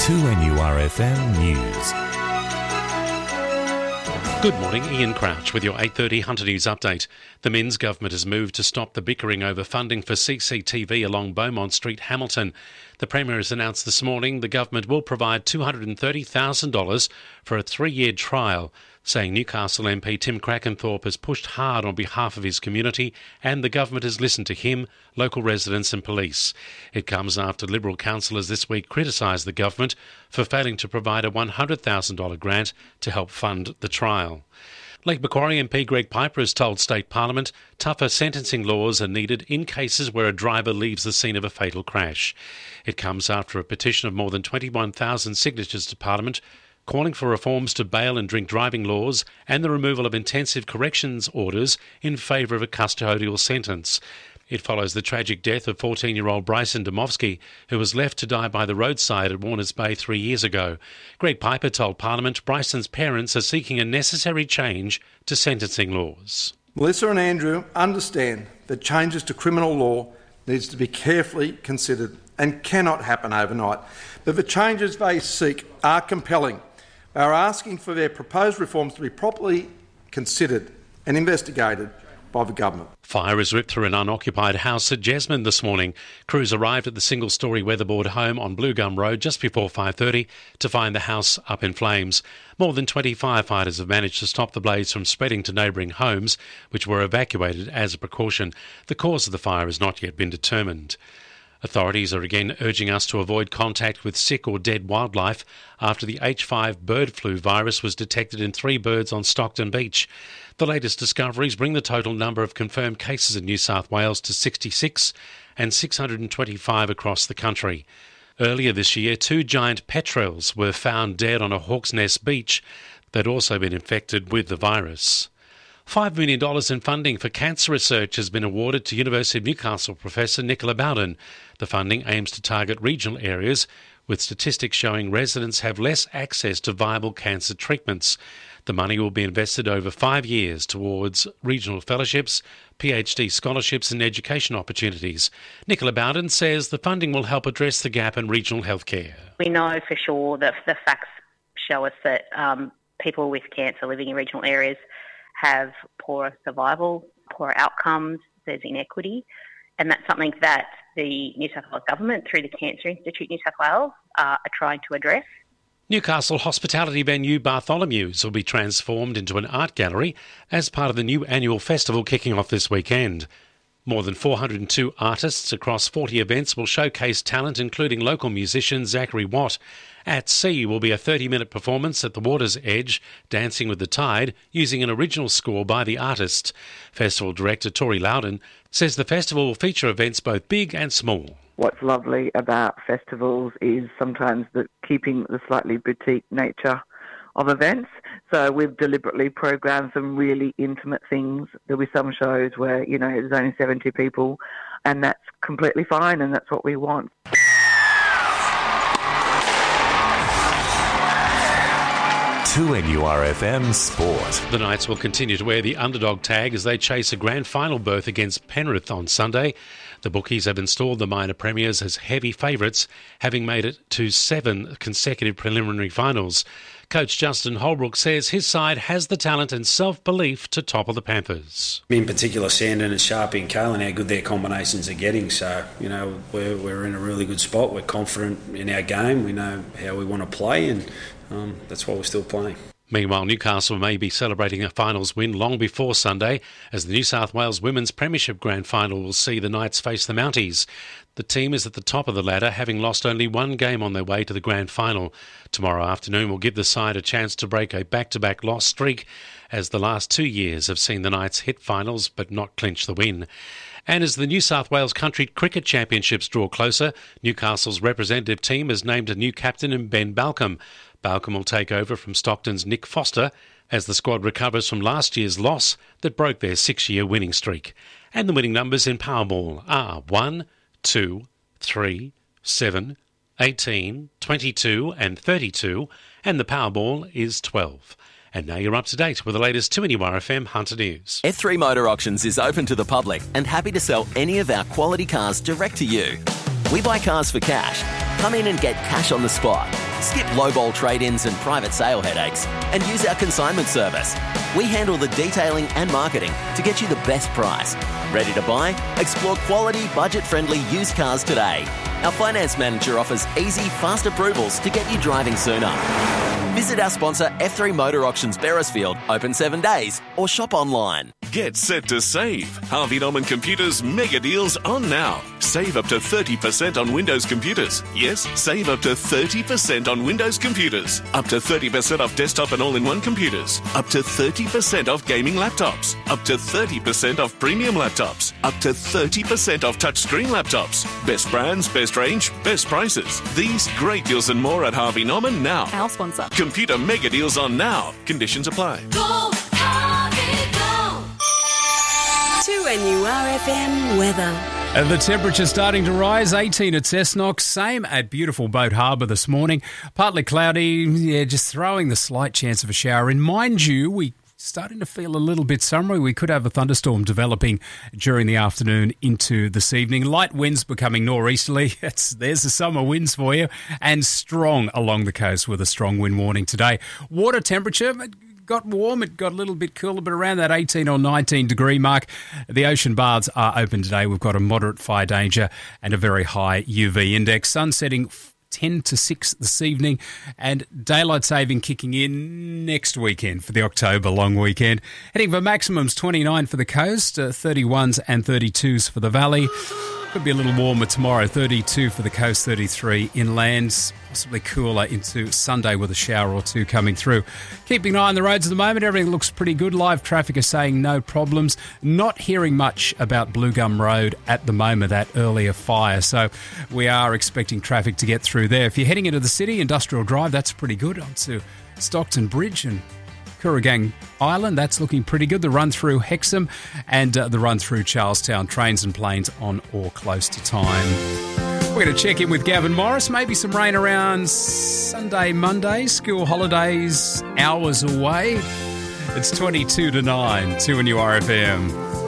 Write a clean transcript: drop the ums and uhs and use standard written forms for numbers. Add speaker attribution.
Speaker 1: 2NURFM News.
Speaker 2: Good morning, Ian Crouch with your 8:30 Hunter News update. The Minns government has moved to stop the bickering over funding for CCTV along Beaumont Street, Hamilton. The Premier has announced this morning the government will provide $230,000 for a 3-year trial, saying Newcastle MP Tim Crackenthorpe has pushed hard on behalf of his community and the government has listened to him, local residents and police. It comes after Liberal councillors this week criticised the government for failing to provide a $100,000 grant to help fund the trial. Lake Macquarie MP Greg Piper has told State Parliament tougher sentencing laws are needed in cases where a driver leaves the scene of a fatal crash. It comes after a petition of more than 21,000 signatures to Parliament calling for reforms to bail and drink driving laws and the removal of intensive corrections orders in favour of a custodial sentence. It follows the tragic death of 14-year-old Bryson Domovsky, who was left to die by the roadside at Warners Bay 3 years ago. Greg Piper told Parliament Bryson's parents are seeking a necessary change to sentencing laws.
Speaker 3: Melissa and Andrew understand that changes to criminal law needs to be carefully considered and cannot happen overnight. But the changes they seek are compelling. They are asking for their proposed reforms to be properly considered and investigated by the government.
Speaker 2: Fire has ripped through an unoccupied house at Jesmond this morning. Crews arrived at the single-storey weatherboard home on Blue Gum Road just before 5:30 to find the house up in flames. More than 20 firefighters have managed to stop the blaze from spreading to neighbouring homes, which were evacuated as a precaution. The cause of the fire has not yet been determined. Authorities are again urging us to avoid contact with sick or dead wildlife after the H5 bird flu virus was detected in 3 birds on Stockton Beach. The latest discoveries bring the total number of confirmed cases in New South Wales to 66 and 625 across the country. Earlier this year, 2 giant petrels were found dead on a Hawk's Nest beach that had also been infected with the virus. $5 million in funding for cancer research has been awarded to University of Newcastle Professor Nicola Bowden. The funding aims to target regional areas, with statistics showing residents have less access to viable cancer treatments. The money will be invested over 5 years towards regional fellowships, PhD scholarships and education opportunities. Nicola Bowden says the funding will help address the gap in regional healthcare.
Speaker 4: We know for sure that the facts show us that people with cancer living in regional areas have poorer survival, poorer outcomes, there's inequity, and that's something that the New South Wales Government, through the Cancer Institute New South Wales, are trying to address.
Speaker 2: Newcastle hospitality venue Bartholomew's will be transformed into an art gallery as part of the new annual festival kicking off this weekend. More than 402 artists across 40 events will showcase talent, including local musician Zachary Watt. At Sea will be a 30-minute performance at the water's edge, Dancing with the Tide, using an original score by the artist. Festival director Tori Loudon says the festival will feature events both big and small.
Speaker 5: What's lovely about festivals is sometimes keeping the slightly boutique nature of events. So we've deliberately programmed some really intimate things. There'll be some shows where, there's only 70 people, and that's completely fine, and that's what we want.
Speaker 1: NURFM Sport.
Speaker 2: The Knights will continue to wear the underdog tag as they chase a grand final berth against Penrith on Sunday. The bookies have installed the minor premiers as heavy favourites, having made it to 7 consecutive preliminary finals. Coach Justin Holbrook says his side has the talent and self-belief to topple the Panthers.
Speaker 6: In particular, Sandon and Sharpie and Kalen, how good their combinations are getting. So, we're in a really good spot. We're confident in our game. We know how we want to play, and that's why we're still playing.
Speaker 2: Meanwhile, Newcastle may be celebrating a finals win long before Sunday, as the New South Wales Women's Premiership Grand Final will see the Knights face the Mounties. The team is at the top of the ladder, having lost only 1 game on their way to the Grand Final. Tomorrow afternoon will give the side a chance to break a back-to-back loss streak, as the last 2 years have seen the Knights hit finals but not clinch the win. And as the New South Wales Country Cricket Championships draw closer, Newcastle's representative team has named a new captain in Ben Balcombe. Balcombe will take over from Stockton's Nick Foster as the squad recovers from last year's loss that broke their 6-year winning streak. And the winning numbers in Powerball are 1, 2, 3, 7, 18, 22 and 32, and the Powerball is 12. And now you're up to date with the latest 2NURFM Hunter News.
Speaker 7: F3 Motor Auctions is open to the public and happy to sell any of our quality cars direct to you. We buy cars for cash. Come in and get cash on the spot. Skip lowball trade-ins and private sale headaches and use our consignment service. We handle the detailing and marketing to get you the best price. Ready to buy? Explore quality, budget-friendly used cars today. Our finance manager offers easy, fast approvals to get you driving sooner. Visit our sponsor F3 Motor Auctions Beresfield, open 7 days, or shop online.
Speaker 1: Get set to save. Harvey Norman Computers mega deals on now. Save up to 30% on Windows computers. Yes, save up to 30% on Windows computers. Up to 30% off desktop and all-in-one computers. Up to 30% off gaming laptops. Up to 30% off premium laptops. Up to 30% off touchscreen laptops. Best brands, best range, best prices. These great deals and more at Harvey Norman now.
Speaker 8: Our sponsor.
Speaker 1: Computer mega deals on now. Conditions apply.
Speaker 9: Go, Harvey, go! To NURFM weather.
Speaker 10: The temperature starting to rise, 18 at Cessnock, same at beautiful Boat Harbour this morning. Partly cloudy, just throwing the slight chance of a shower in. Mind you, we starting to feel a little bit summery. We could have a thunderstorm developing during the afternoon into this evening. Light winds becoming nor'easterly. There's the summer winds for you. And strong along the coast with a strong wind warning today. Water temperature got warm. It got a little bit cooler, but around that 18 or 19 degree mark. The ocean baths are open today. We've got a moderate fire danger and a very high UV index. Sun setting 10 to 6 this evening, and daylight saving kicking in next weekend for the October long weekend. Heading for maximums 29 for the coast, 31s and 32s for the valley. Could be a little warmer tomorrow, 32 for the coast, 33 inland. Possibly cooler into Sunday with a shower or two coming through. Keeping an eye on the roads at the moment, everything looks pretty good. Live traffic is saying no problems. Not hearing much about Blue Gum Road at the moment, that earlier fire. So we are expecting traffic to get through there. If you're heading into the city, Industrial Drive, that's pretty good. Onto Stockton Bridge and Kooragang Island, that's looking pretty good. The run through Hexham and the run through Charlestown, trains and planes on or close to time. We're going to check in with Gavin Morris. Maybe some rain around Sunday, Monday. School holidays hours away. It's 22 to 9, 2 NURFM.